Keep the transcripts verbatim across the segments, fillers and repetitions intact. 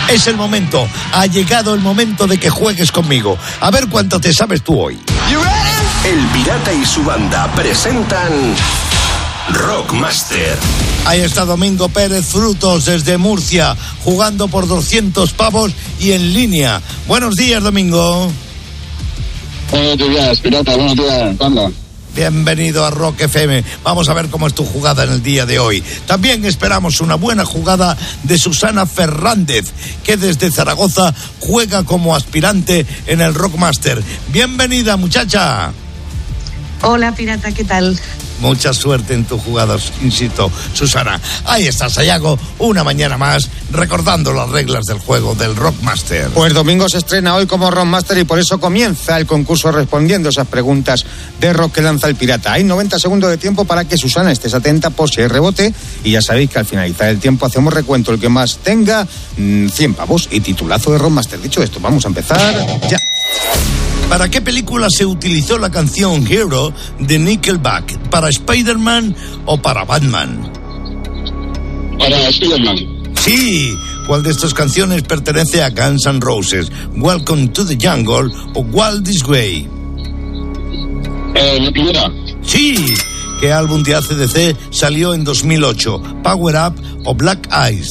Es el momento, ha llegado el momento de que juegues conmigo. A ver cuánto te sabes tú hoy. El Pirata y su banda presentan Rockmaster. Ahí está Domingo Pérez Frutos desde Murcia, jugando por doscientos pavos y en línea. Buenos días, Domingo. Buenos días, Pirata, buenos días, banda. Bienvenido a Rock F M. Vamos a ver cómo es tu jugada en el día de hoy. También esperamos una buena jugada de Susana Fernández, que desde Zaragoza juega como aspirante en el Rockmaster. Bienvenida, muchacha. Hola, Pirata, ¿qué tal? Mucha suerte en tu jugada, insisto, Susana. Ahí está Sayago, una mañana más, recordando las reglas del juego del Rockmaster. Pues Domingo se estrena hoy como Rockmaster y por eso comienza el concurso respondiendo esas preguntas de rock que lanza el Pirata. Hay noventa segundos de tiempo para que Susana estés atenta por si hay rebote. Y ya sabéis que al finalizar el tiempo hacemos recuento. El que más tenga, mmm, cien pavos y titulazo de Rockmaster. Dicho esto, vamos a empezar ya. ¿Para qué película se utilizó la canción Hero de Nickelback? ¿Para Spider-Man o para Batman? Para Spider-Man. Sí. ¿Cuál de estas canciones pertenece a Guns N' Roses? ¿Welcome to the Jungle o Wild This Way? Eh, la primera. Sí. ¿Qué álbum de A C D C salió en dos mil ocho? ¿Power Up o Black Eyes?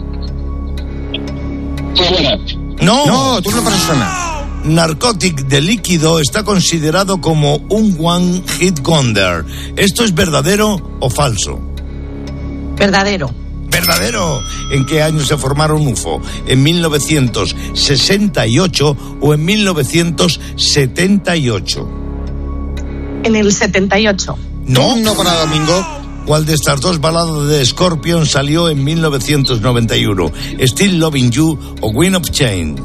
Power Up. No. No, tú no para Susana. Narcotic de Líquido está considerado como un One Hit Wonder. ¿Esto es verdadero o falso? Verdadero. ¿Verdadero? ¿En qué año se formaron U F O? ¿En mil novecientos sesenta y ocho o en mil novecientos setenta y ocho? En el setenta y ocho. No. No para Domingo. ¿Cuál de estas dos baladas de Scorpion salió en mil novecientos noventa y uno? ¿Still Loving You o Wind of Change?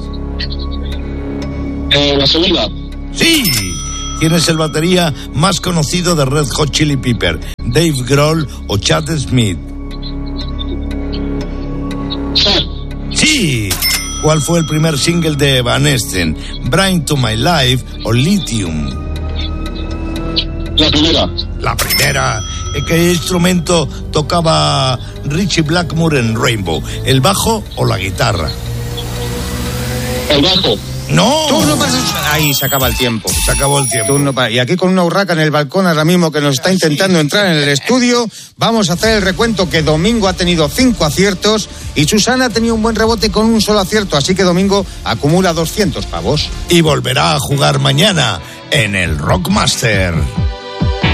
Eh, la segunda. ¡Sí! ¿Quién es el batería más conocido de Red Hot Chili Pepper? ¿Dave Grohl o Chad Smith? Chad. ¡Sí! ¿Cuál fue el primer single de Evanescence? ¿Brain to My Life o Lithium? La primera. La primera. ¿En qué instrumento tocaba Richie Blackmore en Rainbow? ¿El bajo o la guitarra? El bajo. ¡No! Turno para Susana. Ahí se acaba el tiempo. Se acabó el tiempo. Turno para... Y aquí con una urraca en el balcón ahora mismo que nos está intentando entrar en el estudio, vamos a hacer el recuento que Domingo ha tenido cinco aciertos y Susana ha tenido un buen rebote con un solo acierto, así que Domingo acumula doscientos pavos. Y volverá a jugar mañana en el Rockmaster.